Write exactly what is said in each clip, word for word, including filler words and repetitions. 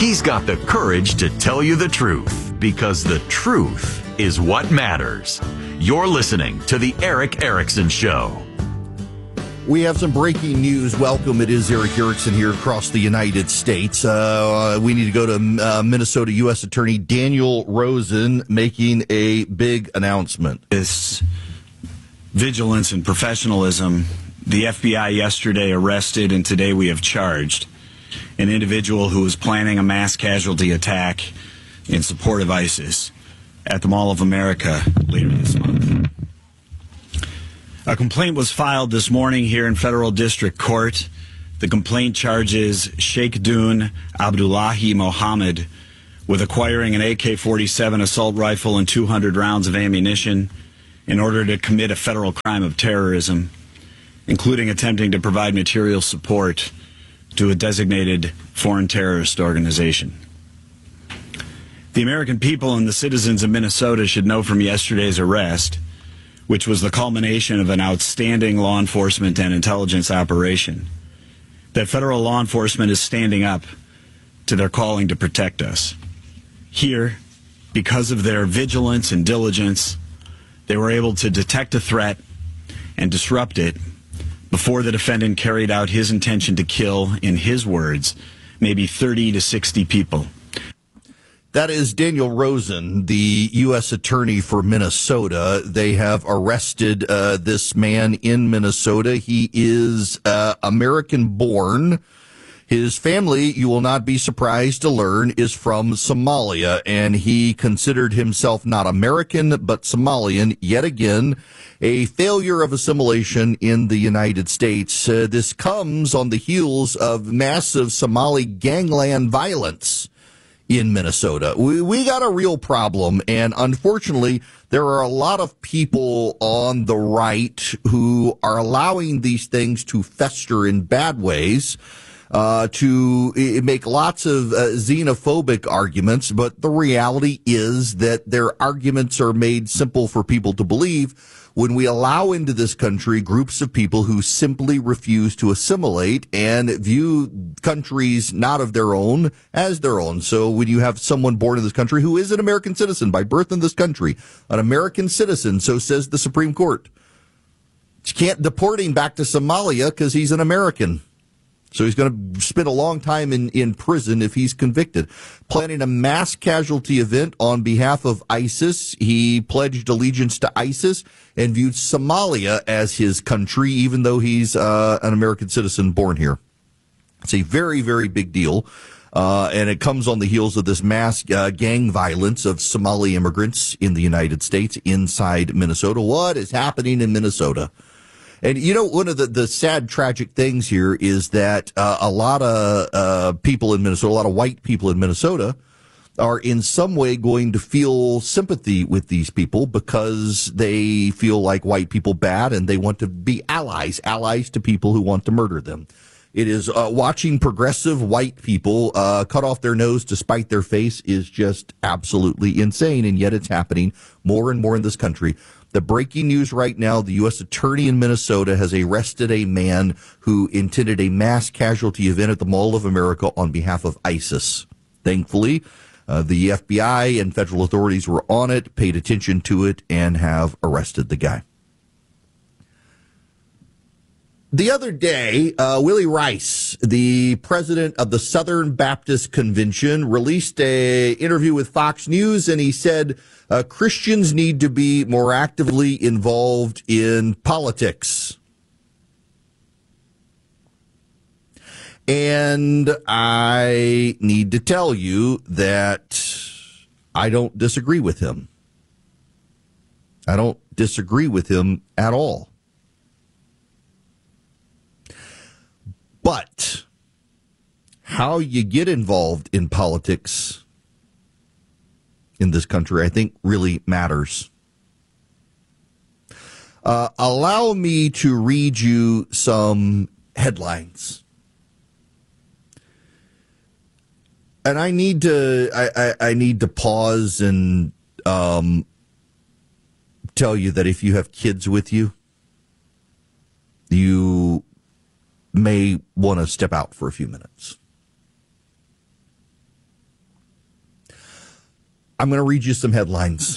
He's got the courage to tell you the truth, because the truth is what matters. You're listening to The Erick Erickson Show. We have some breaking news. Welcome. It is Erick Erickson here across the United States. Uh, we need to go to uh, Minnesota U S Attorney Daniel Rosen making a big announcement. This vigilance and professionalism, the F B I yesterday arrested and today we have charged an individual who was planning a mass casualty attack in support of ISIS at the Mall of America later this month. A complaint was filed this morning here in Federal District Court. The complaint charges Sheikh Dune Abdullahi Mohammed with acquiring an A K forty-seven assault rifle and two hundred rounds of ammunition in order to commit a federal crime of terrorism, including attempting to provide material support to a designated foreign terrorist organization. The American people and the citizens of Minnesota should know from yesterday's arrest, which was the culmination of an outstanding law enforcement and intelligence operation, that federal law enforcement is standing up to their calling to protect us. Here, because of their vigilance and diligence, they were able to detect a threat and disrupt it before the defendant carried out his intention to kill, in his words, maybe thirty to sixty people. That is Daniel Rosen, the U S Attorney for Minnesota. They have arrested uh, this man in Minnesota. He is uh, American-born. His family, you will not be surprised to learn, is from Somalia, and he considered himself not American but Somalian. Yet again, a failure of assimilation in the United States. Uh, this comes on the heels of massive Somali gangland violence in Minnesota. We, we got a real problem, and unfortunately, there are a lot of people on the right who are allowing these things to fester in bad ways, uh, to uh, make lots of uh, xenophobic arguments, but the reality is that their arguments are made simple for people to believe when we allow into this country groups of people who simply refuse to assimilate and view countries not of their own as their own. So when you have someone born in this country who is an American citizen by birth in this country, an American citizen, so says the Supreme Court, you can't deport him back to Somalia because he's an American. So he's going to spend a long time in, in prison if he's convicted. Planning a mass casualty event on behalf of ISIS. He pledged allegiance to ISIS and viewed Somalia as his country, even though he's uh, an American citizen born here. It's a very, very big deal. Uh, and it comes on the heels of this mass uh, gang violence of Somali immigrants in the United States inside Minnesota. What is happening in Minnesota? And, you know, one of the, the sad, tragic things here is that uh, a lot of uh, people in Minnesota, a lot of white people in Minnesota are in some way going to feel sympathy with these people because they feel like white people bad and they want to be allies, allies to people who want to murder them. It is uh, watching progressive white people uh, cut off their nose to spite their face is just absolutely insane, and yet it's happening more and more in this country. The breaking news right now, the U S Attorney in Minnesota has arrested a man who intended a mass casualty event at the Mall of America on behalf of ISIS. Thankfully, uh, the F B I and federal authorities were on it, paid attention to it, and have arrested the guy. The other day, uh, Willie Rice, the president of the Southern Baptist Convention, released a interview with Fox News, and he said uh, Christians need to be more actively involved in politics. And I need to tell you that I don't disagree with him. I don't disagree with him at all. But how you get involved in politics in this country, I think, really matters. Uh, allow me to read you some headlines. And I need to I, I, I need to pause and um, tell you that if you have kids with you, you may want to step out for a few minutes. I'm going to read you some headlines.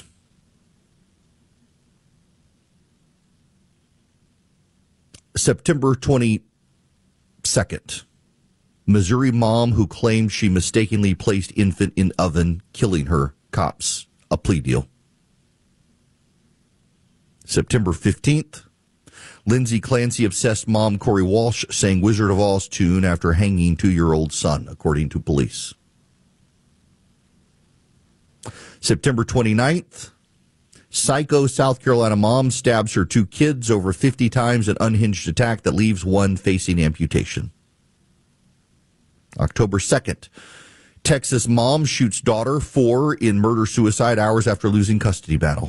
September twenty-second. Missouri mom who claimed she mistakenly placed infant in oven, killing her. Cops. A plea deal. September fifteenth. Lindsay Clancy-obsessed mom Corey Walsh sang Wizard of Oz tune after hanging two-year-old son, according to police. September twenty-ninth. Psycho South Carolina mom stabs her two kids over fifty times in unhinged attack that leaves one facing amputation. October second. Texas mom shoots daughter four in murder-suicide hours after losing custody battle.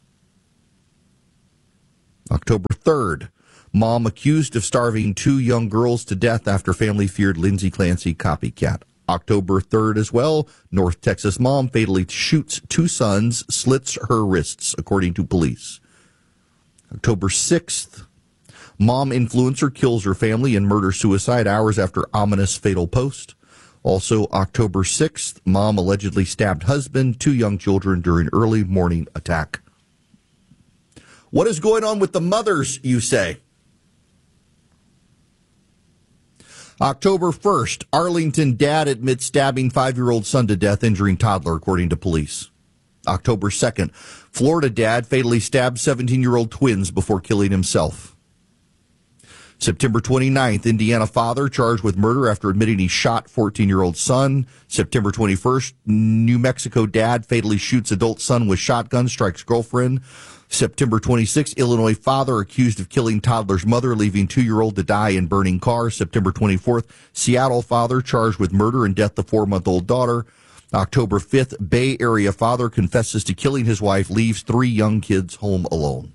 October third. Mom accused of starving two young girls to death after family feared Lindsay Clancy copycat. October third as well, North Texas mom fatally shoots two sons, slits her wrists, according to police. October sixth, mom influencer kills her family in murder-suicide hours after ominous fatal post. Also, October sixth, mom allegedly stabbed husband, two young children during early morning attack. What is going on with the mothers, you say? October first, Arlington dad admits stabbing five-year-old son to death, injuring toddler, according to police. October second, Florida dad fatally stabbed seventeen-year-old twins before killing himself. September twenty-ninth, Indiana father charged with murder after admitting he shot fourteen-year-old son. September twenty-first, New Mexico dad fatally shoots adult son with shotgun, strikes girlfriend. September twenty-sixth, Illinois father accused of killing toddler's mother, leaving two-year-old to die in burning car. September twenty-fourth, Seattle father charged with murder and death of four-month-old daughter. October fifth, Bay Area father confesses to killing his wife, leaves three young kids home alone.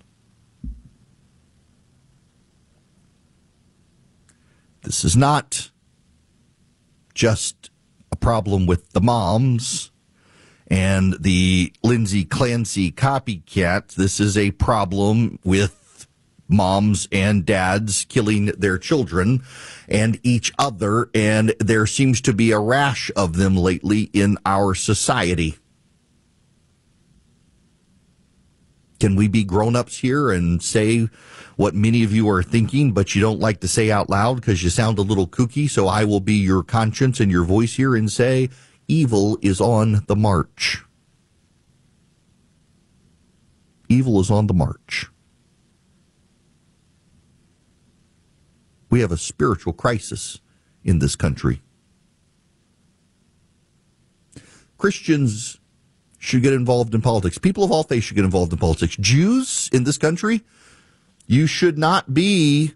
This is not just a problem with the moms and the Lindsay Clancy copycat. This is a problem with moms and dads killing their children and each other, and there seems to be a rash of them lately in our society. Can we be grown-ups here and say what many of you are thinking, but you don't like to say out loud because you sound a little kooky? So I will be your conscience and your voice here and say, evil is on the march. Evil is on the march. We have a spiritual crisis in this country. Christians should get involved in politics. People of all faiths should get involved in politics. Jews in this country, you should not be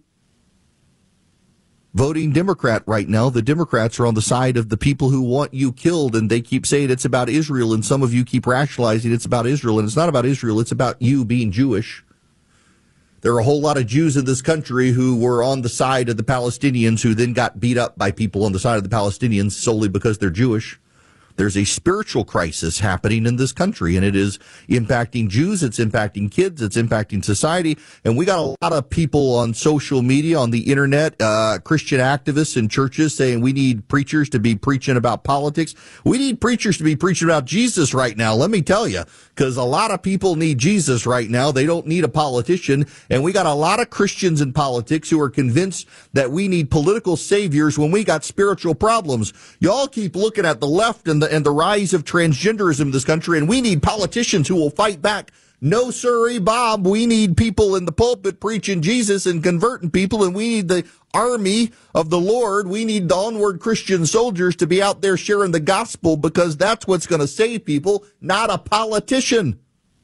voting Democrat right now. The Democrats are on the side of the people who want you killed, and they keep saying it's about Israel, and some of you keep rationalizing it's about Israel, and it's not about Israel, it's about you being Jewish. There are a whole lot of Jews in this country who were on the side of the Palestinians who then got beat up by people on the side of the Palestinians solely because they're Jewish. There's a spiritual crisis happening in this country, and it is impacting Jews, it's impacting kids, it's impacting society, and we got a lot of people on social media, on the internet, uh, Christian activists in churches saying we need preachers to be preaching about politics. We need preachers to be preaching about Jesus right now, let me tell you, because a lot of people need Jesus right now. They don't need a politician, and we got a lot of Christians in politics who are convinced that we need political saviors when we got spiritual problems. Y'all keep looking at the left and the and the rise of transgenderism in this country, and we need politicians who will fight back. No, sirree, Bob, we need people in the pulpit preaching Jesus and converting people, and we need the army of the Lord. We need the onward Christian soldiers to be out there sharing the gospel, because that's what's going to save people, not a politician.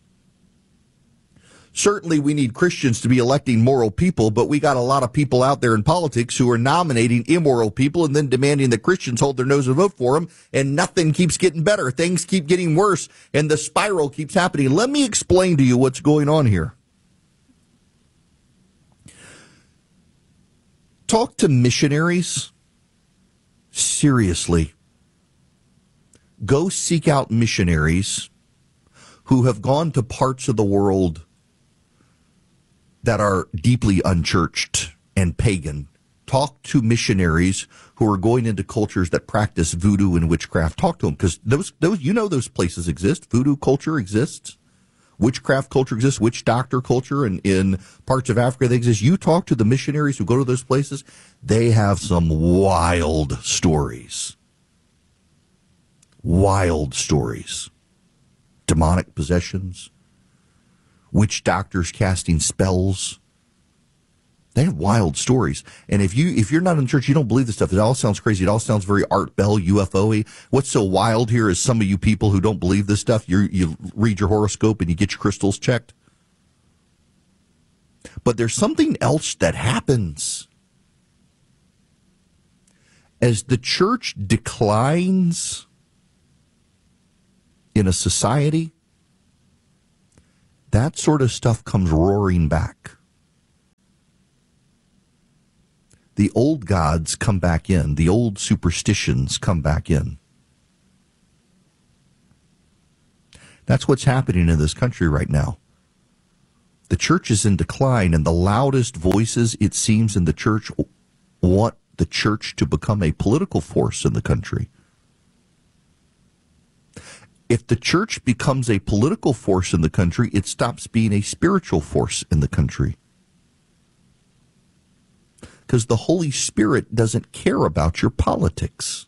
Certainly we need Christians to be electing moral people, but we got a lot of people out there in politics who are nominating immoral people and then demanding that Christians hold their nose and vote for them, and nothing keeps getting better. Things keep getting worse, and the spiral keeps happening. Let me explain to you what's going on here. Talk to missionaries. Seriously. Go seek out missionaries who have gone to parts of the world that are deeply unchurched and pagan Talk to missionaries who are going into cultures that practice voodoo and witchcraft. Talk to them, because those, those, you know, those places exist. Voodoo culture exists. Witchcraft culture exists. Witch doctor culture in, in parts of Africa that exists. You talk to the missionaries who go to those places. They have some wild stories. Wild stories. Demonic possessions. Witch doctors casting spells. They have wild stories. And if you if you're not in church, you don't believe this stuff. It all sounds crazy. It all sounds very Art Bell, U F O-y. What's so wild here is some of you people who don't believe this stuff, you you read your horoscope and you get your crystals checked. But there's something else that happens. As the church declines in a society, that sort of stuff comes roaring back. The old gods come back in. The old superstitions come back in. That's what's happening in this country right now. The church is in decline, and the loudest voices, it seems, in the church want the church to become a political force in the country. If the church becomes a political force in the country, it stops being a spiritual force in the country. Because the Holy Spirit doesn't care about your politics.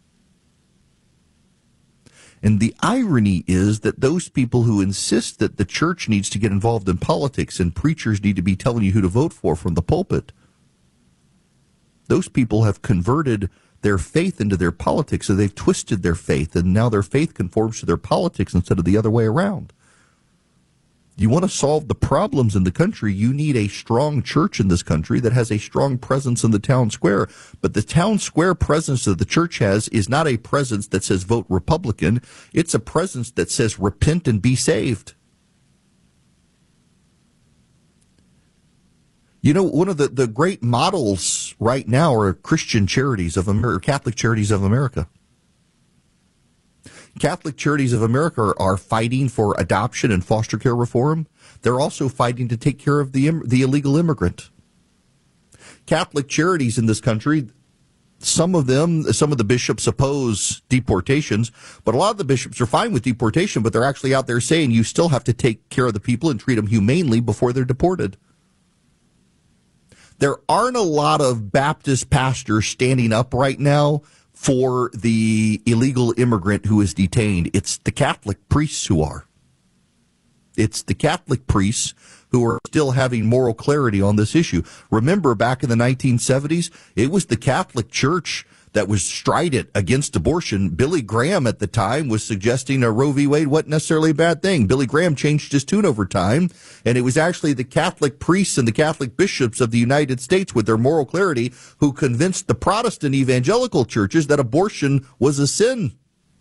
And the irony is that those people who insist that the church needs to get involved in politics and preachers need to be telling you who to vote for from the pulpit, those people have converted their faith into their politics, so they've twisted their faith, and now their faith conforms to their politics instead of the other way around. You want to solve the problems in the country, you need a strong church in this country that has a strong presence in the town square. But the town square presence that the church has is not a presence that says vote Republican. It's a presence that says repent and be saved. You know, one of the, the great models right now are Christian charities of America, Catholic Charities of America. Catholic Charities of America are, are fighting for adoption and foster care reform. They're also fighting to take care of the the illegal immigrant. Catholic charities in this country, some of them, some of the bishops oppose deportations, but a lot of the bishops are fine with deportation, but they're actually out there saying you still have to take care of the people and treat them humanely before they're deported. There aren't a lot of Baptist pastors standing up right now for the illegal immigrant who is detained. It's the Catholic priests who are. It's the Catholic priests who are still having moral clarity on this issue. Remember, back in the nineteen seventies, it was the Catholic Church that was strident against abortion. Billy Graham at the time was suggesting a Roe v. Wade wasn't necessarily a bad thing. Billy Graham changed his tune over time, and it was actually the Catholic priests and the Catholic bishops of the United States with their moral clarity who convinced the Protestant evangelical churches that abortion was a sin.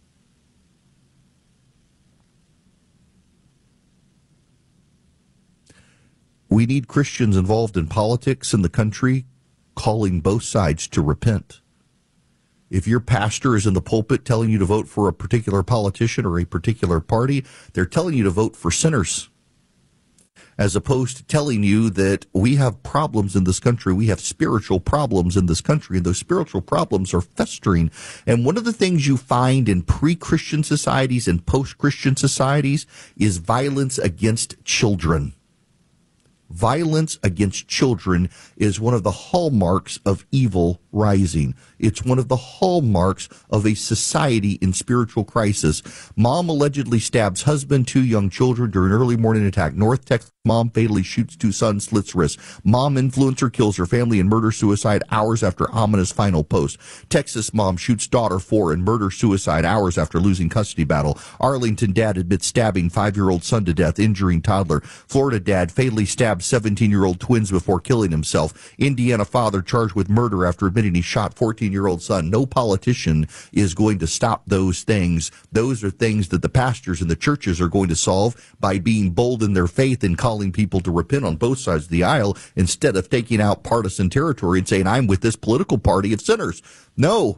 We need Christians involved in politics in the country calling both sides to repent. If your pastor is in the pulpit telling you to vote for a particular politician or a particular party, they're telling you to vote for sinners, as opposed to telling you that we have problems in this country. We have spiritual problems in this country, and those spiritual problems are festering. And one of the things you find in pre-Christian societies and post-Christian societies is violence against children. Violence against children is one of the hallmarks of evil rising. It's one of the hallmarks of a society in spiritual crisis. Mom allegedly stabs husband, two young children during early morning attack. North Texas mom fatally shoots two sons, slits wrists. Mom influencer kills her family in murder-suicide hours after ominous final post. Texas mom shoots daughter four in murder-suicide hours after losing custody battle. Arlington dad admits stabbing five-year-old son to death, injuring toddler. Florida dad fatally stabs seventeen-year-old twins before killing himself. Indiana father charged with murder after admitting he shot fourteen-year-old son. No politician is going to stop those things. Those are things that the pastors and the churches are going to solve by being bold in their faith and calling people to repent on both sides of the aisle instead of taking out partisan territory and saying, I'm with this political party of sinners. No,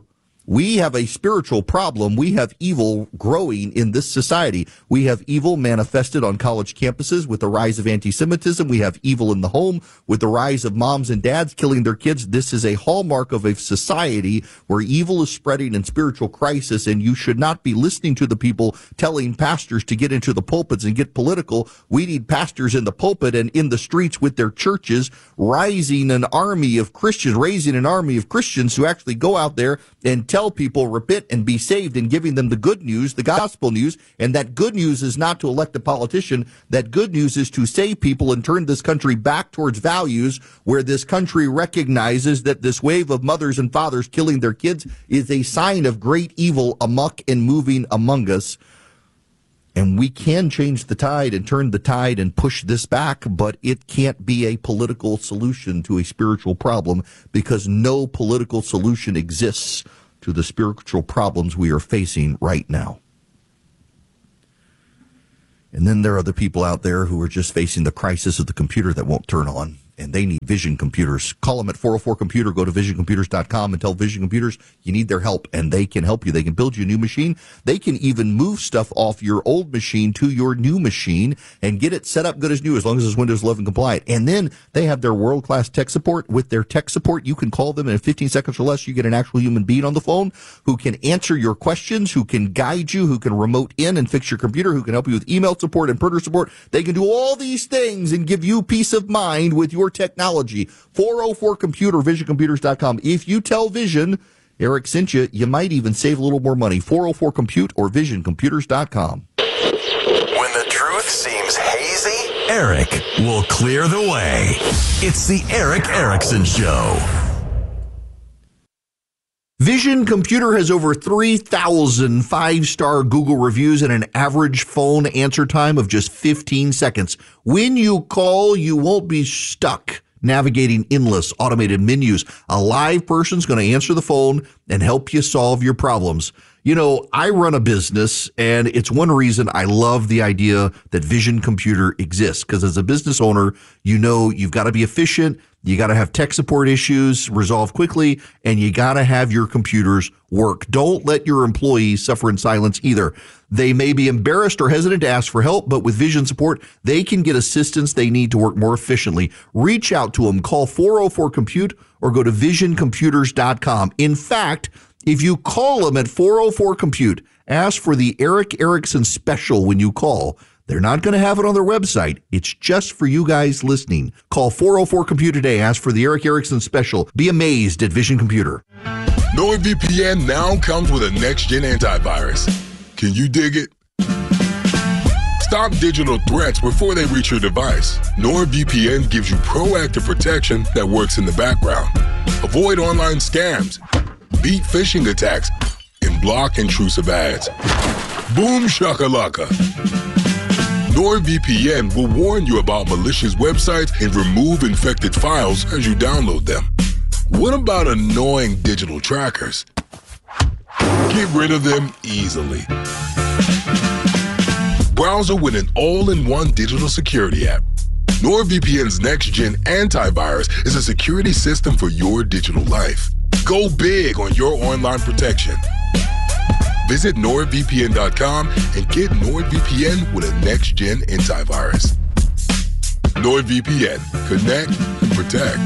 We have a spiritual problem. We have evil growing in this society. We have evil manifested on college campuses with the rise of anti-Semitism. We have evil in the home with the rise of moms and dads killing their kids. This is a hallmark of a society where evil is spreading in spiritual crisis, and you should not be listening to the people telling pastors to get into the pulpits and get political. We need pastors in the pulpit and in the streets with their churches, rising an army of Christians, raising an army of Christians who actually go out there and tell people repent and be saved, and giving them the good news, the gospel news. And that good news is not to elect a politician. That good news is to save people and turn this country back towards values where this country recognizes that this wave of mothers and fathers killing their kids is a sign of great evil amok and moving among us. And we can change the tide and turn the tide and push this back, but it can't be a political solution to a spiritual problem, because no political solution exists to the spiritual problems we are facing right now. And then there are the people out there who are just facing the crisis of the computer that won't turn on, and they need Vision Computers. Call them at four oh four computer. Go to vision computers dot com and tell Vision Computers you need their help, and they can help you. They can build you a new machine. They can even move stuff off your old machine to your new machine and get it set up good as new, as long as it's Windows eleven compliant. And then they have their world-class tech support. With their tech support, you can call them, and in fifteen seconds or less, you get an actual human being on the phone who can answer your questions, who can guide you, who can remote in and fix your computer, who can help you with email support and printer support. They can do all these things and give you peace of mind with your technology. four oh four computer, vision computers dot com. If you tell Vision Eric sent you, you might even save a little more money. four oh four compute or vision computers dot com. When the truth seems hazy, Eric will clear the way. It's the Eric Erickson Show. Vision Computer has over three thousand five-star Google reviews and an average phone answer time of just fifteen seconds. When you call, you won't be stuck navigating endless automated menus. A live person's going to answer the phone and help you solve your problems. You know, I run a business, and it's one reason I love the idea that Vision Computer exists, because as a business owner, you know you've got to be efficient, you got to have tech support issues resolved quickly, and you got to have your computers work. Don't let your employees suffer in silence either. They may be embarrassed or hesitant to ask for help, but with Vision support, they can get assistance they need to work more efficiently. Reach out to them. Call four oh four compute or go to vision computers dot com. In fact, if you call them at four oh four compute, ask for the Eric Erickson special when you call. They're not going to have it on their website. It's just for you guys listening. Call four oh four compute today. Ask for the Eric Erickson special. Be amazed at Vision Computer. NordVPN now comes with a next-gen antivirus. Can you dig it? Stop digital threats before they reach your device. NordVPN gives you proactive protection that works in the background. Avoid online scams, beat phishing attacks, and block intrusive ads. Boom shakalaka. NordVPN will warn you about malicious websites and remove infected files as you download them. What about annoying digital trackers? Get rid of them easily. Browser with an all-in-one digital security app. NordVPN's next-gen antivirus is a security system for your digital life. Go big on your online protection. Visit nord V P N dot com and get NordVPN with a next-gen antivirus. NordVPN. Connect and protect.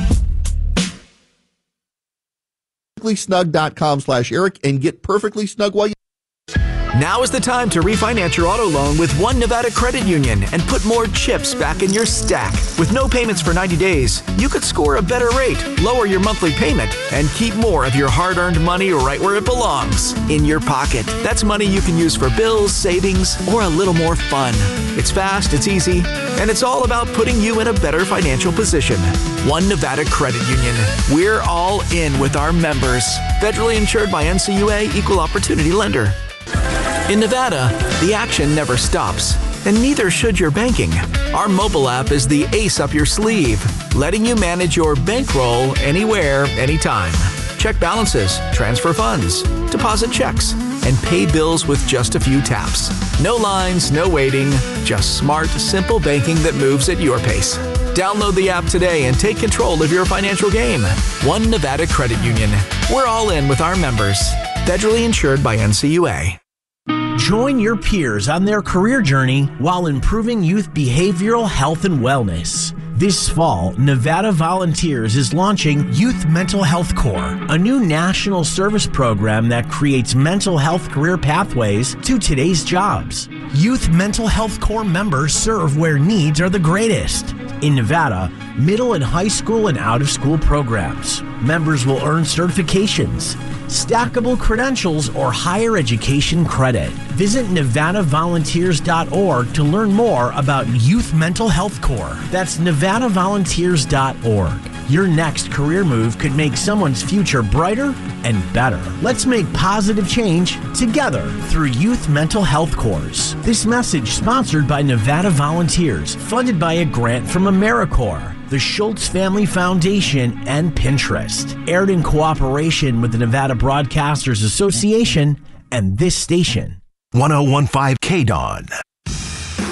perfectly snug dot com slash Eric and get perfectly snug while you. Now is the time to refinance your auto loan with One Nevada Credit Union and put more chips back in your stack. With no payments for ninety days, you could score a better rate, lower your monthly payment, and keep more of your hard-earned money right where it belongs, in your pocket. That's money you can use for bills, savings, or a little more fun. It's fast, it's easy, and it's all about putting you in a better financial position. One Nevada Credit Union. We're all in with our members. Federally insured by N C U A, Equal Opportunity Lender. In Nevada, the action never stops, and neither should your banking. Our mobile app is the ace up your sleeve, letting you manage your bankroll anywhere, anytime. Check balances, transfer funds, deposit checks, and pay bills with just a few taps. No lines, no waiting, just smart, simple banking that moves at your pace. Download the app today and take control of your financial game. One Nevada Credit Union. We're all in with our members. Federally insured by N C U A. Join your peers on their career journey while improving youth behavioral health and wellness. This fall, Nevada Volunteers is launching Youth Mental Health Corps, a new national service program that creates mental health career pathways to today's jobs. Youth Mental Health Corps members serve where needs are the greatest. In Nevada, middle and high school and out-of-school programs. Members will earn certifications, stackable credentials, or higher education credit. Visit nevada volunteers dot org to learn more about Youth Mental Health Corps. That's nevada volunteers dot org. Your next career move could make someone's future brighter and better. Let's make positive change together through Youth Mental Health Corps. This message sponsored by Nevada Volunteers, funded by a grant from AmeriCorps, the Schultz Family Foundation, and Pinterest. Aired in cooperation with the Nevada Broadcasters Association and this station. ten fifteen K D O N.